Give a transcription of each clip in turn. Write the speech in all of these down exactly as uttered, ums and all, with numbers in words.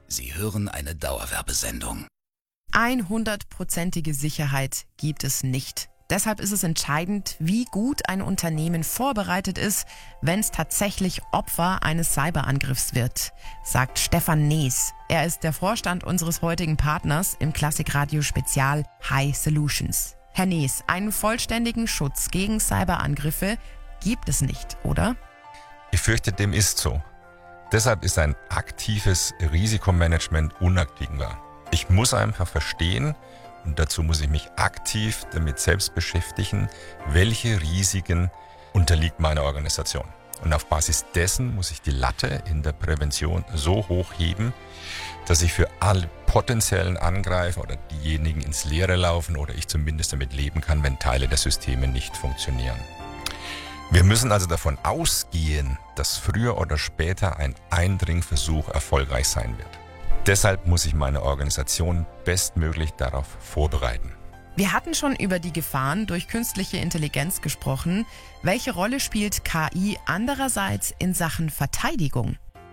Sie hören eine Dauerwerbesendung. hundertprozentige Sicherheit gibt es nicht. Deshalb ist es entscheidend, wie gut ein Unternehmen vorbereitet ist, wenn es tatsächlich Opfer eines Cyberangriffs wird, sagt Stefan Nees. Er ist der Vorstand unseres heutigen Partners im Klassikradio Spezial High Solutions. Herr Nees, einen vollständigen Schutz gegen Cyberangriffe gibt es nicht, oder? Ich fürchte, dem ist so. Deshalb ist ein aktives Risikomanagement unabdingbar. Ich muss einfach verstehen, und dazu muss ich mich aktiv damit selbst beschäftigen, welche Risiken unterliegt meiner Organisation. Und auf Basis dessen muss ich die Latte in der Prävention so hoch heben, dass ich für alle potenziellen Angreifer oder diejenigen ins Leere laufen oder ich zumindest damit leben kann, wenn Teile der Systeme nicht funktionieren. Wir müssen also davon ausgehen, dass früher oder später ein Eindringversuch erfolgreich sein wird. Deshalb muss ich meine Organisation bestmöglich darauf vorbereiten. Wir hatten schon über die Gefahren durch künstliche Intelligenz gesprochen. Welche Rolle spielt K I andererseits in Sachen Verteidigung?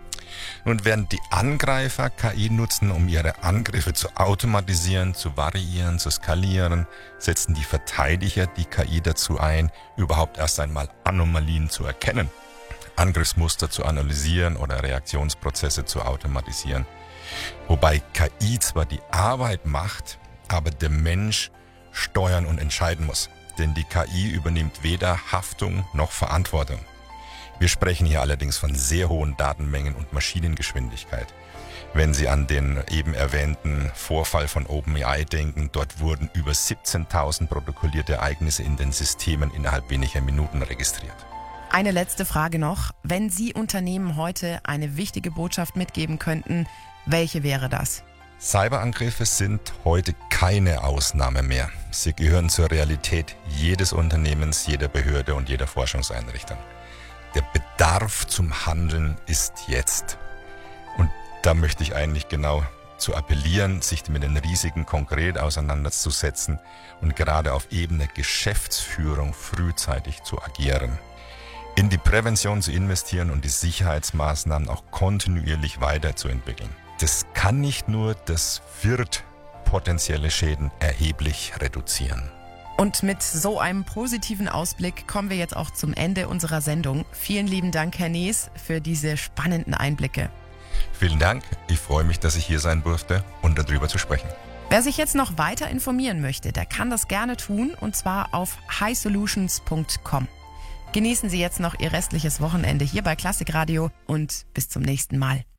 Nun, während die Angreifer K I nutzen, um ihre Angriffe zu automatisieren, zu variieren, zu skalieren, setzen die Verteidiger die K I dazu ein, überhaupt erst einmal Anomalien zu erkennen, Angriffsmuster zu analysieren oder Reaktionsprozesse zu automatisieren. Wobei K I zwar die Arbeit macht, aber der Mensch steuern und entscheiden muss. Denn die K I übernimmt weder Haftung noch Verantwortung. Wir sprechen hier allerdings von sehr hohen Datenmengen und Maschinengeschwindigkeit. Wenn Sie an den eben erwähnten Vorfall von OpenAI denken, dort wurden über siebzehntausend protokollierte Ereignisse in den Systemen innerhalb weniger Minuten registriert. Eine letzte Frage noch. Wenn Sie Unternehmen heute eine wichtige Botschaft mitgeben könnten, welche wäre das? Cyberangriffe sind heute keine Ausnahme mehr. Sie gehören zur Realität jedes Unternehmens, jeder Behörde und jeder Forschungseinrichtung. Der Bedarf zum Handeln ist jetzt. Und da möchte ich eigentlich genau zu appellieren, sich mit den Risiken konkret auseinanderzusetzen und gerade auf Ebene Geschäftsführung frühzeitig zu agieren. In die Prävention zu investieren und die Sicherheitsmaßnahmen auch kontinuierlich weiterzuentwickeln. Das kann nicht nur, das wird potenzielle Schäden erheblich reduzieren. Und mit so einem positiven Ausblick kommen wir jetzt auch zum Ende unserer Sendung. Vielen lieben Dank, Herr Nees, für diese spannenden Einblicke. Vielen Dank. Ich freue mich, dass ich hier sein durfte und darüber zu sprechen. Wer sich jetzt noch weiter informieren möchte, der kann das gerne tun, und zwar auf high solutions punkt com. Genießen Sie jetzt noch Ihr restliches Wochenende hier bei Klassikradio und bis zum nächsten Mal.